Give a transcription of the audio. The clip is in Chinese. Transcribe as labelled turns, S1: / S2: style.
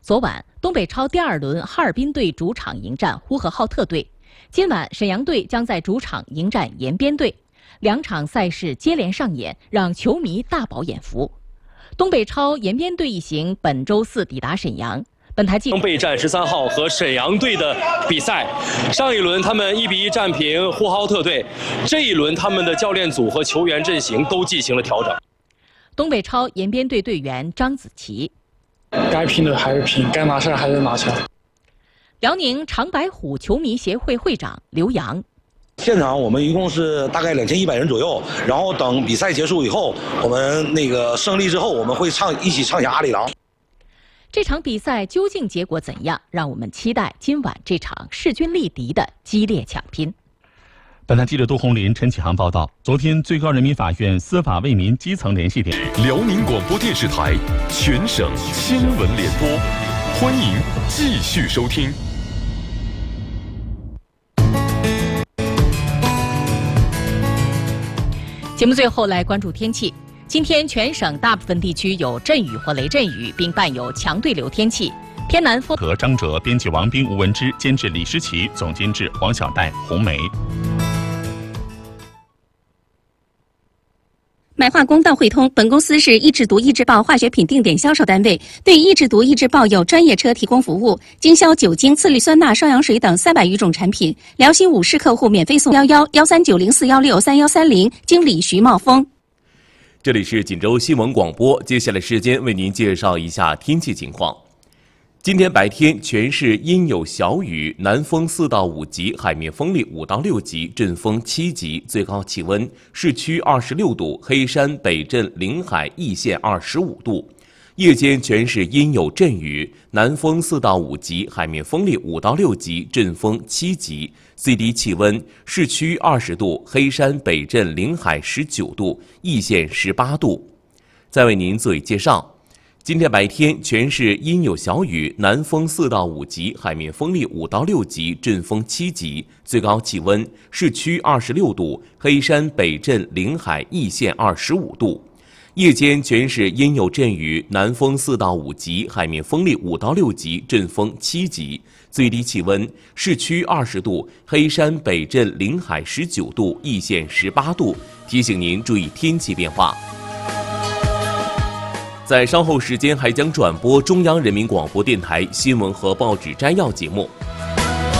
S1: 昨晚，东北超第2轮哈尔滨队主场迎战呼和浩特队，今晚沈阳队将在主场迎战延边队。2场赛事接连上演，让球迷大饱眼福。东北超延边队一行本周4抵达沈阳。本台记者
S2: 备战13号和沈阳队的比赛，上一轮他们1比1战平呼和浩特队，这一轮他们的教练组和球员阵型都进行了调整。
S1: 东北超延边队队员张子琪。
S3: 该拼的还是拼，该拿下还是拿下。
S1: 辽宁长白虎球迷协会会长刘洋，
S4: 现场我们一共是大概2100人左右，然后等比赛结束以后，我们胜利之后，我们会一起唱下《阿里郎》。
S1: 这场比赛究竟结果怎样？让我们期待今晚这场势均力敌的激烈抢拼。
S5: 本台记者杜红林、陈启航报道。昨天，最高人民法院司法为民基层联系点，
S6: 辽宁广播电视台全省新闻联播，欢迎继续收听。
S1: 节目最后来关注天气。今天全省大部分地区有阵雨或雷阵雨，并伴有强对流天气。偏南风。
S5: 和张哲，编辑王斌、吴文之，监制李诗琪，总监制黄小戴、红梅。
S7: 买化工道汇通，本公司是易制毒易制爆化学品定点销售单位，对易制毒易制爆有专业车提供服务，经销酒精、次氯酸钠、双氧水等300余种产品。辽新50客户免费送1113904130，经理徐茂峰。
S8: 这里是锦州新闻广播，接下来时间为您介绍一下天气情况。今天白天全市阴有小雨，南风4到5级，海面风力5到6级，阵风7级，最高气温市区26度，黑山北镇临海易县25度。夜间全市阴有阵雨，南风4到5级，海面风力5到6级，阵风7级，最低气温市区20度，黑山北镇临海19度，易县18度。再为您做一介绍。今天白天全市阴有小雨，南风4到5级，海面风力5到6级，阵风7级，最高气温市区26度，黑山北镇临海易县25度。夜间全市阴有阵雨，南风4到5级，海面风力5到6级，阵风7级，最低气温市区20度，黑山北镇临海19度，易县18度。提醒您注意天气变化。在稍后时间还将转播中央人民广播电台新闻和报纸摘要节目。